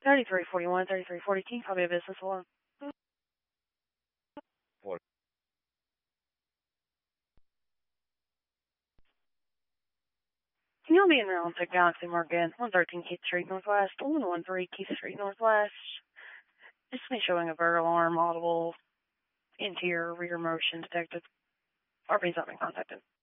3341, 3340, can you call me a business alarm? What? Can you be in Realm Tech Galaxy Market, 113 Keith Street Northwest, 113 Keith Street Northwest. Just me showing a bird alarm, audible, interior rear motion detected. RP's not been contacted.